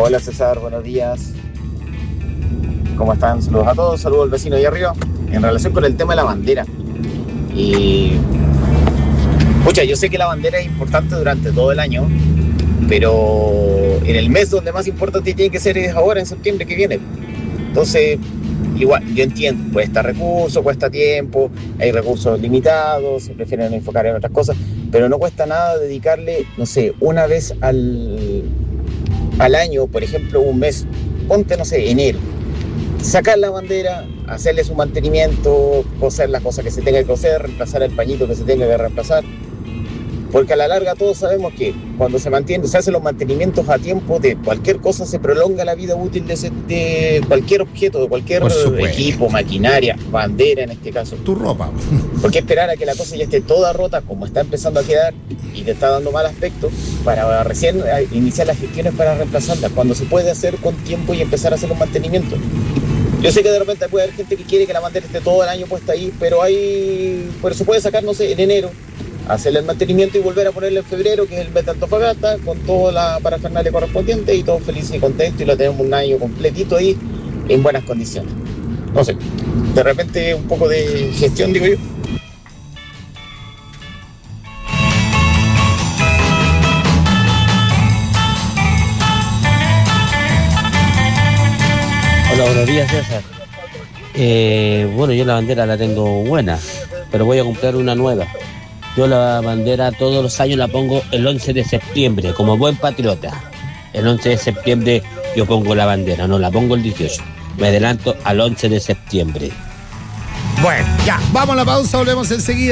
Hola César, buenos días. ¿Cómo están? Saludos a todos, saludos al vecino ahí arriba. En relación con el tema de la bandera. Y. Pucha, yo sé que la bandera es importante durante todo el año, pero en el mes donde más importante tiene que ser es ahora, en septiembre que viene. Entonces, igual, yo entiendo, cuesta recursos, cuesta tiempo, hay recursos limitados, se prefieren enfocar en otras cosas, pero no cuesta nada dedicarle, no sé, una vez al año, por ejemplo, un mes, ponte, no sé, enero, sacar la bandera, hacerle su mantenimiento, coser las cosas que se tenga que coser, reemplazar el pañito que se tenga que reemplazar, porque a la larga todos sabemos que cuando se hacen los mantenimientos a tiempo de cualquier cosa, se prolonga la vida útil de cualquier objeto, de cualquier equipo, maquinaria, bandera en este caso. Tu ropa. ¿Por qué esperar a que la cosa ya esté toda rota, como está empezando a quedar y te está dando mal aspecto, para recién iniciar las gestiones para reemplazarla, cuando se puede hacer con tiempo y empezar a hacer los mantenimientos? Yo sé que de repente puede haber gente que quiere que la bandera esté todo el año puesta ahí, pero por eso puede sacar, no sé, en enero, hacerle el mantenimiento y volver a ponerle en febrero, que es el mes de Antofagasta, con toda la parafernalia correspondiente, y todos felices y contentos, y lo tenemos un año completito ahí en buenas condiciones. No sé, de repente un poco de gestión, digo yo. Hola, buenos días, César. Bueno, yo la bandera la tengo buena, pero voy a comprar una nueva. Yo la bandera todos los años la pongo el 11 de septiembre, como buen patriota. El 11 de septiembre yo pongo la bandera, no la pongo el 18. Me adelanto al 11 de septiembre. Bueno, ya, vamos a la pausa, volvemos enseguida.